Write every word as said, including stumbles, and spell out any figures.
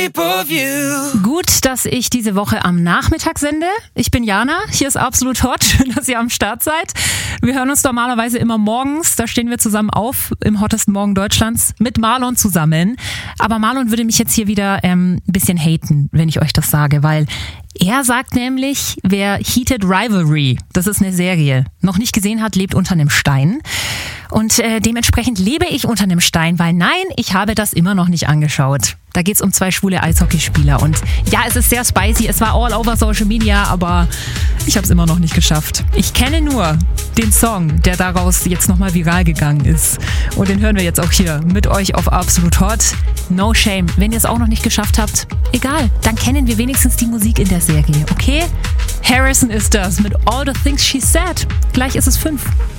shape of you. Gut, dass ich diese Woche am Nachmittag sende. Ich bin Jana, hier ist Absolut Hot. Schön, dass ihr am Start seid. Wir hören uns normalerweise immer morgens. Da stehen wir zusammen auf im hottesten Morgen Deutschlands mit Marlon zusammen. Aber Marlon würde mich jetzt hier wieder ähm, ein bisschen haten, wenn ich euch das sage, weil er sagt nämlich, wer Heated Rivalry, das ist eine Serie, noch nicht gesehen hat, lebt unter einem Stein. Und äh, dementsprechend lebe ich unter einem Stein, weil nein, ich habe das immer noch nicht angeschaut. Da geht's um zwei schwule Eishockeyspieler und ja, es ist sehr spicy, es war all over Social Media, aber ich habe es immer noch nicht geschafft. Ich kenne nur den Song, der daraus jetzt nochmal viral gegangen ist und den hören wir jetzt auch hier mit euch auf Absolut Hot. No shame, wenn ihr es auch noch nicht geschafft habt, egal, dann kennen wir wenigstens die Musik in der Serie, okay? Harrison ist das mit All the Things She Said. Gleich ist es fünf.